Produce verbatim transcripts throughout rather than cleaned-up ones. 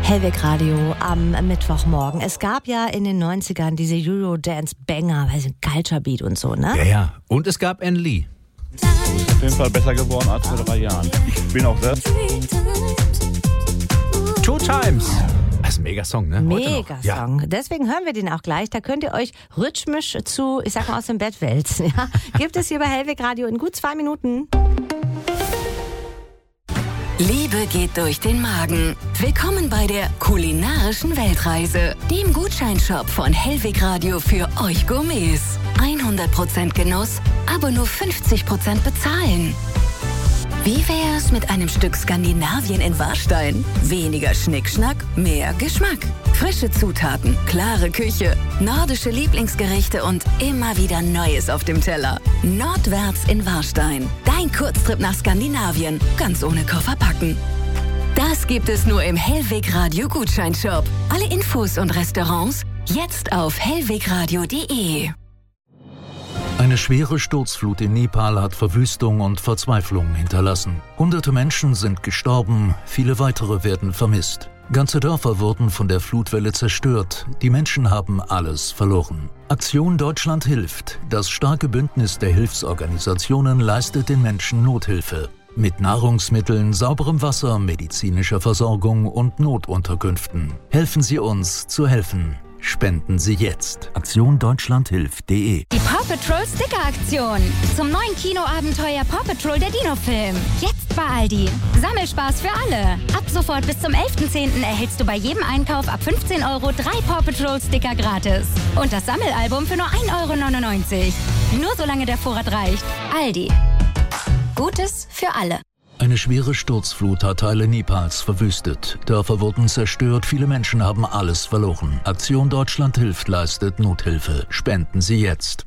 Hellweg Radio am Mittwochmorgen. Es gab ja in den neunzigern diese Eurodance-Banger, also Culture Beat und so, ne? Ja, ja. Und es gab Anne Lee. Das ist auf jeden Fall besser geworden als vor drei Jahren. Ich bin auch selbst. Two Times. Das ist ein Mega-Song, ne? Mega-Song. Ja. Deswegen hören wir den auch gleich. Da könnt ihr euch rhythmisch zu, ich sag mal, aus dem Bett wälzen. Ja? Gibt es hier bei Hellweg Radio in gut zwei Minuten. Liebe geht durch den Magen. Willkommen bei der kulinarischen Weltreise, dem Gutscheinshop von Hellweg Radio für euch Gourmets. hundert Prozent Genuss, aber nur fünfzig Prozent bezahlen. Wie wär's mit einem Stück Skandinavien in Warstein? Weniger Schnickschnack, mehr Geschmack. Frische Zutaten, klare Küche, nordische Lieblingsgerichte und immer wieder Neues auf dem Teller. Nordwärts in Warstein. Dein Kurztrip nach Skandinavien, ganz ohne Koffer packen. Das gibt es nur im Hellweg Radio Gutscheinshop. Alle Infos und Restaurants jetzt auf hellwegradio punkt de. Eine schwere Sturzflut in Nepal hat Verwüstung und Verzweiflung hinterlassen. Hunderte Menschen sind gestorben, viele weitere werden vermisst. Ganze Dörfer wurden von der Flutwelle zerstört. Die Menschen haben alles verloren. Aktion Deutschland hilft. Das starke Bündnis der Hilfsorganisationen leistet den Menschen Nothilfe. Mit Nahrungsmitteln, sauberem Wasser, medizinischer Versorgung und Notunterkünften. Helfen Sie uns zu helfen. Spenden Sie jetzt. Aktion Deutschland hilft punkt de. Die Paw Patrol Sticker Aktion. Zum neuen Kinoabenteuer Paw Patrol der Dino-Film. Jetzt bei Aldi. Sammelspaß für alle. Ab sofort bis zum elften zehnten erhältst du bei jedem Einkauf ab fünfzehn Euro drei Paw Patrol Sticker gratis. Und das Sammelalbum für nur ein Euro neunundneunzig. Nur solange der Vorrat reicht. Aldi. Gutes für alle. Eine schwere Sturzflut hat Teile Nepals verwüstet. Dörfer wurden zerstört, viele Menschen haben alles verloren. Aktion Deutschland hilft leistet Nothilfe. Spenden Sie jetzt.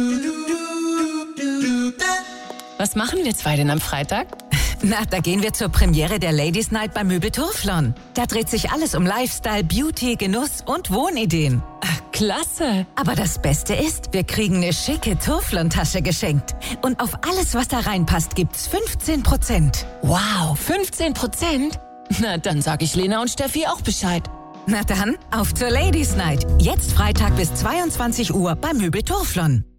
Was machen wir zwei denn am Freitag? Na, da gehen wir zur Premiere der Ladies Night bei Möbel Turflon. Da dreht sich alles um Lifestyle, Beauty, Genuss und Wohnideen. Ach, klasse. Aber das Beste ist, wir kriegen eine schicke Turflon-Tasche geschenkt. Und auf alles, was da reinpasst, gibt's fünfzehn Prozent. Wow, fünfzehn Prozent? Na, dann sag ich Lena und Steffi auch Bescheid. Na dann, auf zur Ladies Night. Jetzt Freitag bis zweiundzwanzig Uhr bei Möbel Turflon.